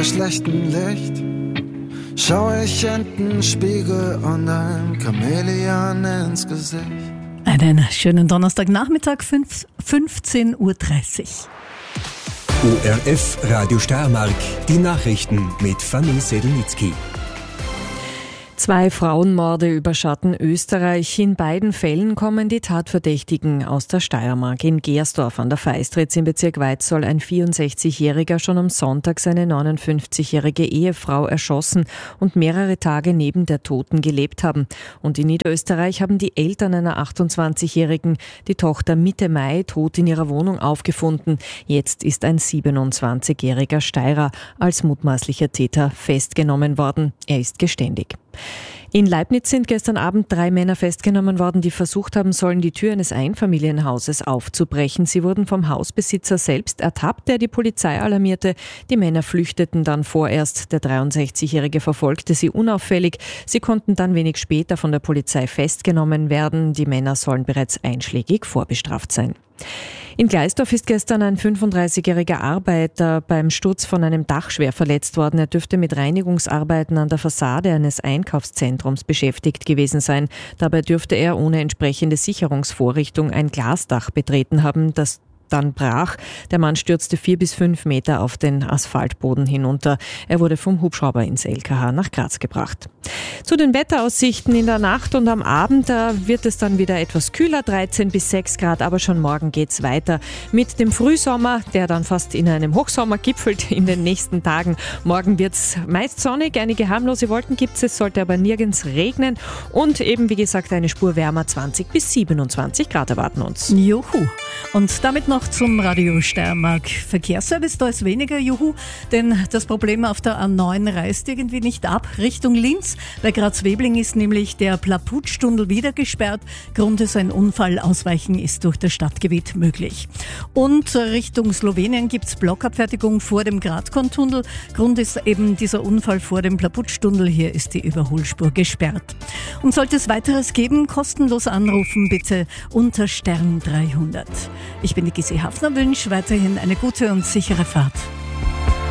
bei schlechtem Licht schaue ich in den Spiegel und ein Chamäleon ins Gesicht. Einen schönen Donnerstagnachmittag, 15:30 Uhr. ORF Radio Steiermark, die Nachrichten mit Fanny Sedelnitzky. 2 Frauenmorde überschatten Österreich. In beiden Fällen kommen die Tatverdächtigen aus der Steiermark. In Gersdorf an der Feistritz im Bezirk Weiz soll ein 64-Jähriger schon am Sonntag seine 59-jährige Ehefrau erschossen und mehrere Tage neben der Toten gelebt haben. Und in Niederösterreich haben die Eltern einer 28-Jährigen die Tochter Mitte Mai tot in ihrer Wohnung aufgefunden. Jetzt ist ein 27-jähriger Steirer als mutmaßlicher Täter festgenommen worden. Er ist geständig. In Leibniz sind gestern Abend 3 Männer festgenommen worden, die versucht haben sollen, die Tür eines Einfamilienhauses aufzubrechen. Sie wurden vom Hausbesitzer selbst ertappt, der die Polizei alarmierte. Die Männer flüchteten dann vorerst. Der 63-Jährige verfolgte sie unauffällig. Sie konnten dann wenig später von der Polizei festgenommen werden. Die Männer sollen bereits einschlägig vorbestraft sein. In Gleisdorf ist gestern ein 35-jähriger Arbeiter beim Sturz von einem Dach schwer verletzt worden. Er dürfte mit Reinigungsarbeiten an der Fassade eines Einkaufszentrums beschäftigt gewesen sein. Dabei dürfte er ohne entsprechende Sicherungsvorrichtung ein Glasdach betreten haben, das dann brach. Der Mann stürzte 4 bis 5 Meter auf den Asphaltboden hinunter. Er wurde vom Hubschrauber ins LKH nach Graz gebracht. Zu den Wetteraussichten in der Nacht und am Abend wird es dann wieder etwas kühler, 13 bis 6 Grad, aber schon morgen geht's weiter mit dem Frühsommer, der dann fast in einem Hochsommer gipfelt in den nächsten Tagen. Morgen wird's meist sonnig, einige harmlose Wolken gibt's, es sollte aber nirgends regnen und eben wie gesagt eine Spur wärmer, 20 bis 27 Grad erwarten uns. Juhu! Und damit noch zum Radio Steiermark Verkehrsservice. Da ist weniger Juhu, denn das Problem auf der A9 reißt irgendwie nicht ab. Richtung Linz, bei Graz-Webling ist nämlich der Plaputstunnel wieder gesperrt. Grund ist ein Unfall, Ausweichen ist durch das Stadtgebiet möglich. Und Richtung Slowenien gibt es Blockabfertigung vor dem Gradkorn-Tunnel. Grund ist eben dieser Unfall vor dem Plaputstunnel. Hier ist die Überholspur gesperrt. Und sollte es weiteres geben, kostenlos anrufen, bitte unter Stern 300. Ich bin die Gissi Hafner, wünsche weiterhin eine gute und sichere Fahrt.